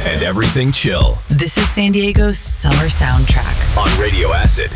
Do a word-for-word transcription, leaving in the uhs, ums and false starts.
and everything chill. This is San Diego's summer soundtrack on Radio Acid.